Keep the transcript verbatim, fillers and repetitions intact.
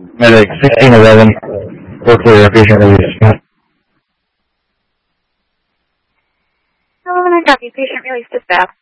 Medic sixteen eleven, we're clear, patient release. Hello, I got you. Patient release dispatch.